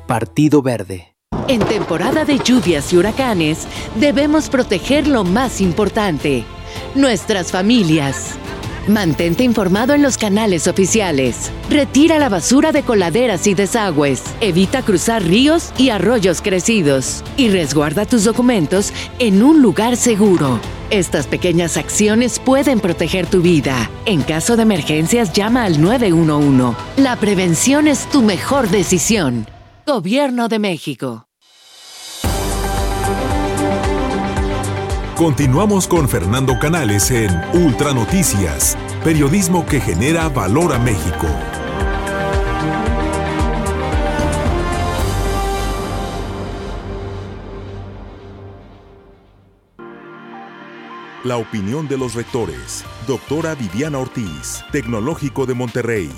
Partido Verde. En temporada de lluvias y huracanes, debemos proteger lo más importante, nuestras familias. Mantente informado en los canales oficiales. Retira la basura de coladeras y desagües. Evita cruzar ríos y arroyos crecidos. Y resguarda tus documentos en un lugar seguro. Estas pequeñas acciones pueden proteger tu vida. En caso de emergencias, llama al 911. La prevención es tu mejor decisión. Gobierno de México. Continuamos con Fernando Canales en Ultra Noticias, periodismo que genera valor a México. La opinión de los rectores. Doctora Viviana Ortiz, Tecnológico de Monterrey.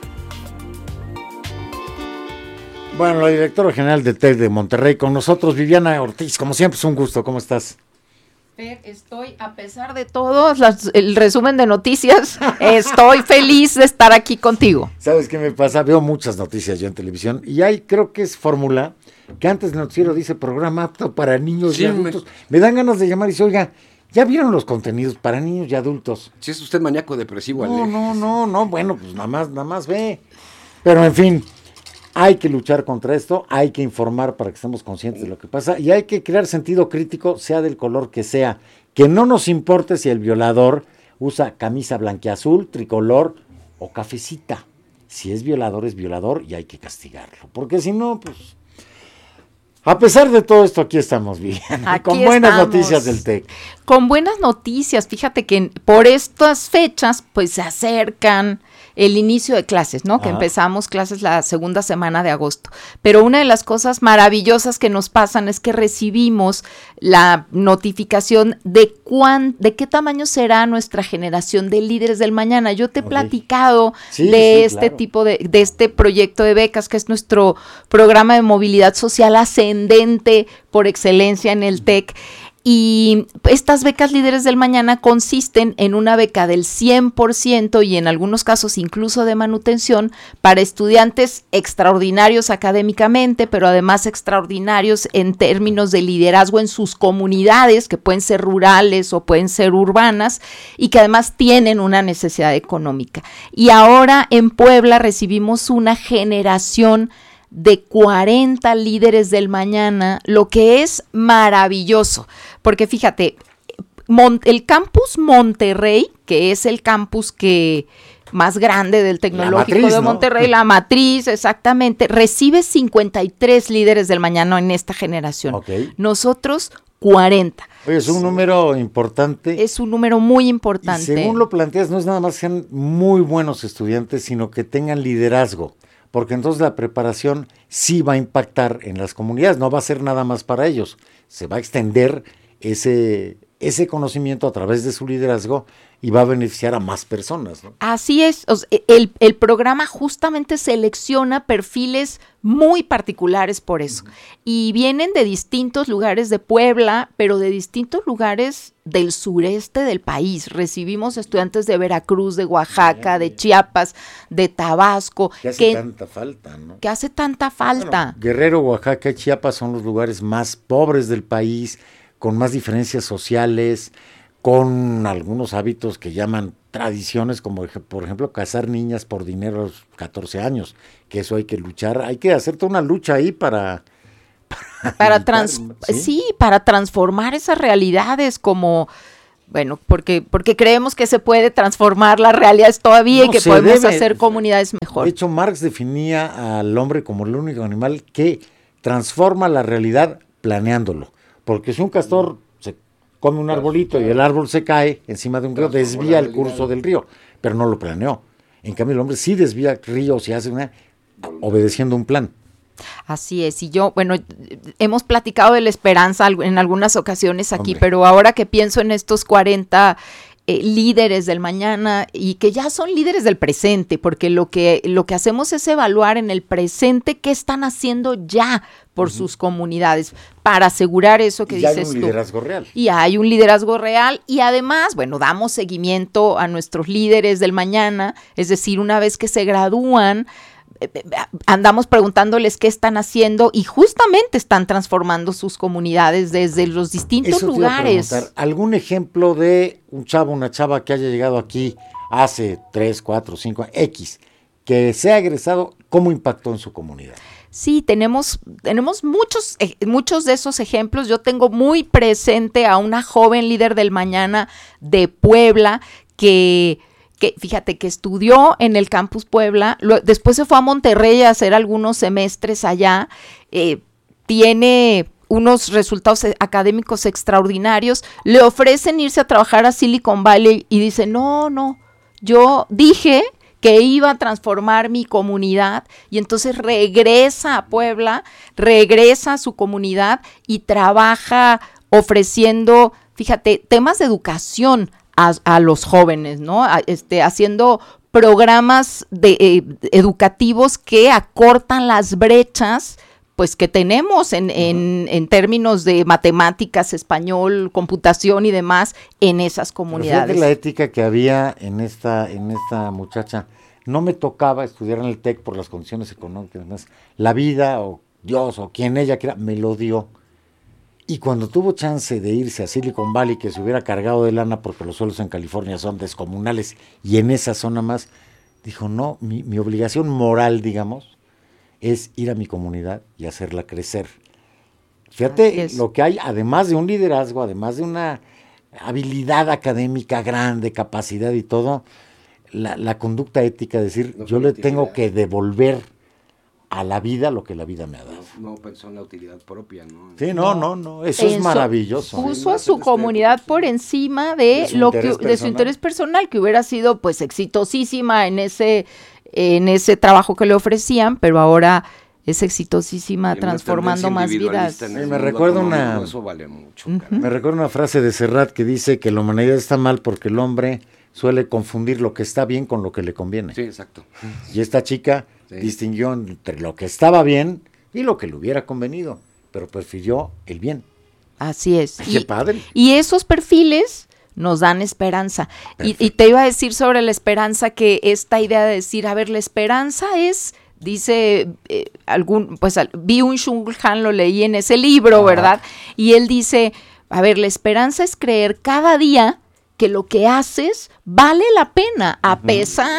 Bueno, la directora general del TEC de Monterrey con nosotros, Viviana Ortiz. Como siempre, es un gusto. ¿Cómo estás? Estoy, a pesar de todo, el resumen de noticias, estoy feliz de estar aquí contigo. ¿Sabes qué me pasa? Veo muchas noticias yo en televisión y hay, creo que es fórmula, que antes el noticiero dice programa apto para niños y adultos. Me dan ganas de llamar y decir, oiga, ¿ya vieron los contenidos para niños y adultos? Si es usted maníaco depresivo, Ale. No, bueno, pues nada más ve. Pero en fin, hay que luchar contra esto, hay que informar para que estemos conscientes de lo que pasa y hay que crear sentido crítico, sea del color que sea. Que no nos importe si el violador usa camisa blanquiazul, tricolor o cafecita. Si es violador y hay que castigarlo. Porque si no, pues... A pesar de todo esto, aquí estamos bien. Con buenas noticias del TEC. Con buenas noticias, fíjate que por estas fechas, pues se acercan el inicio de clases, ¿no? Que empezamos clases la segunda semana de agosto. Pero una de las cosas maravillosas que nos pasan es que recibimos la notificación de qué tamaño será nuestra generación de líderes del mañana. Yo te he platicado de este tipo de este proyecto de becas, que es nuestro programa de movilidad social ascendente por excelencia en el TEC. Y estas becas líderes del mañana consisten en una beca del 100% y en algunos casos incluso de manutención para estudiantes extraordinarios académicamente, pero además extraordinarios en términos de liderazgo en sus comunidades, que pueden ser rurales o pueden ser urbanas, y que además tienen una necesidad económica. Y ahora en Puebla recibimos una generación de 40 líderes del mañana, lo que es maravilloso, porque fíjate, el campus Monterrey, que es el campus más grande del Tecnológico de Monterrey, la matriz, exactamente, recibe 53 líderes del mañana en esta generación. Nosotros 40. Oye, es un número importante. Es un número muy importante. Y según lo planteas, no es nada más que sean muy buenos estudiantes, sino que tengan liderazgo. Porque entonces la preparación sí va a impactar en las comunidades, no va a ser nada más para ellos, se va a extender ese conocimiento a través de su liderazgo y va a beneficiar a más personas, ¿no? Así es, el programa justamente selecciona perfiles muy particulares por eso, y vienen de distintos lugares de Puebla, pero de distintos lugares del sureste del país. Recibimos estudiantes de Veracruz, de Oaxaca, de Chiapas, de Tabasco. Que hace tanta falta, ¿no? Que hace tanta falta. Bueno, Guerrero, Oaxaca y Chiapas son los lugares más pobres del país, con más diferencias sociales, con algunos hábitos que llaman tradiciones, como por ejemplo casar niñas por dinero a los 14 años, que eso hay que luchar, hay que hacer toda una lucha ahí para transformar esas realidades, como bueno, porque creemos que se puede transformar las realidades todavía y que podemos hacer comunidades mejor. De hecho, Marx definía al hombre como el único animal que transforma la realidad planeándolo, porque si un castor se come un arbolito y el árbol se cae encima de un río, desvía el curso del río, pero no lo planeó. En cambio, el hombre sí desvía ríos y hace obedeciendo un plan. Así es, y hemos platicado de la esperanza en algunas ocasiones aquí, pero ahora que pienso en estos 40 líderes del mañana y que ya son líderes del presente, porque lo que hacemos es evaluar en el presente qué están haciendo ya por sus comunidades para asegurar eso que dices tú. Y hay un liderazgo real. Y hay un liderazgo real y además, damos seguimiento a nuestros líderes del mañana, es decir, una vez que se gradúan, andamos preguntándoles qué están haciendo y justamente están transformando sus comunidades desde los distintos lugares. ¿Algún ejemplo de un chavo, una chava que haya llegado aquí hace 3, 4, 5 X, que sea egresado, cómo impactó en su comunidad? Sí, tenemos muchos de esos ejemplos. Yo tengo muy presente a una joven líder del mañana de Puebla que fíjate que estudió en el Campus Puebla, después se fue a Monterrey a hacer algunos semestres allá, tiene unos resultados académicos extraordinarios, le ofrecen irse a trabajar a Silicon Valley y dice, no, yo dije que iba a transformar mi comunidad y entonces regresa a Puebla, regresa a su comunidad y trabaja ofreciendo, fíjate, temas de educación a los jóvenes, ¿no? Haciendo programas educativos que acortan las brechas pues que tenemos en términos de matemáticas, español, computación y demás en esas comunidades. Fíjate la ética que había en esta muchacha. No me tocaba estudiar en el TEC por las condiciones económicas, además, la vida o Dios o quien ella quiera me lo dio. Y cuando tuvo chance de irse a Silicon Valley, que se hubiera cargado de lana porque los suelos en California son descomunales y en esa zona más, dijo, no, mi obligación moral, digamos, es ir a mi comunidad y hacerla crecer. Fíjate lo que hay, además de un liderazgo, además de una habilidad académica grande, capacidad y todo, la conducta ética, decir, yo le tengo que devolver a la vida lo que la vida me ha dado. No pensó en la utilidad propia, ¿no? Sí, no, eso es maravilloso. Puso a su comunidad por encima de su interés personal, que hubiera sido pues exitosísima en ese trabajo que le ofrecían, pero ahora es exitosísima transformando más vidas. Me recuerda una frase de Serrat que dice que la humanidad está mal porque el hombre suele confundir lo que está bien con lo que le conviene. Sí, exacto. Y esta chica distinguió entre lo que estaba bien y lo que le hubiera convenido, pero prefirió el bien. Así es. Qué padre. Y esos perfiles nos dan esperanza. Y te iba a decir sobre la esperanza que esta idea de decir, a ver, la esperanza es, dice Byung-Chul Han, lo leí en ese libro, ¿verdad? Y él dice, a ver, la esperanza es creer cada día que lo que haces vale la pena, a pesar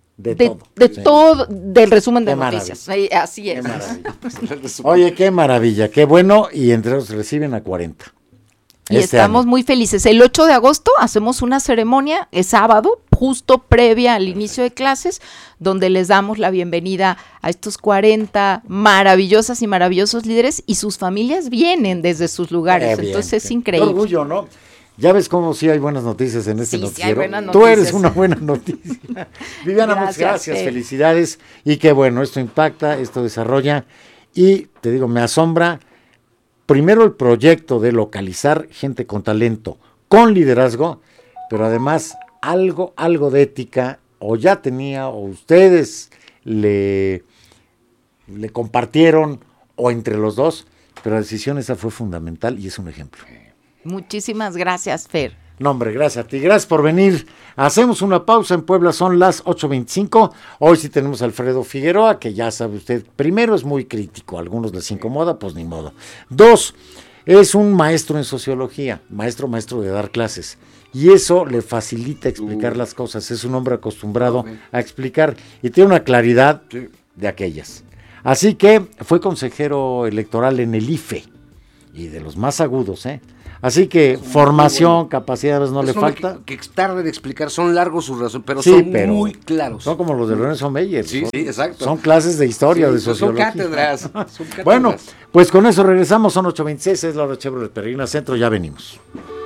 todo, del resumen de noticias. Así es. Oye, qué maravilla, qué bueno, y entre los reciben a 40. Y estamos muy felices. El 8 de agosto hacemos una ceremonia, es sábado, justo previa al inicio de clases, donde les damos la bienvenida a estos 40 maravillosas y maravillosos líderes, y sus familias vienen desde sus lugares. Entonces es increíble. Qué orgullo, ¿no? Ya ves cómo sí hay buenas noticias en este noticiero. Sí, tú eres una buena noticia. Viviana, muchas gracias, felicidades. Y qué bueno, esto impacta, esto desarrolla. Y te digo, me asombra, primero el proyecto de localizar gente con talento, con liderazgo, pero además algo de ética, o ya tenía, o ustedes le compartieron, o entre los dos, pero la decisión esa fue fundamental y es un ejemplo. Muchísimas gracias, Fer. No, hombre, gracias a ti, gracias por venir. Hacemos una pausa en Puebla, son las 8:25. Hoy sí tenemos a Alfredo Figueroa, que ya sabe usted, primero es muy crítico, a algunos les incomoda, pues ni modo. 2, es un maestro en sociología, maestro de dar clases. Y eso le facilita explicar las cosas, es un hombre acostumbrado a explicar y tiene una claridad de aquellas. Así que fue consejero electoral en el IFE, y de los más agudos, Así que formación, capacidades no le falta. Que es tarde de explicar, son largos sus razones, pero son muy claros. Son como los de Lorenzo Meyer. Sí, exacto. Son clases de historia, de sociología. Son cátedras. Bueno, pues con eso regresamos, son 8:26, es la hora Chevrolet Peregrina Centro, ya venimos.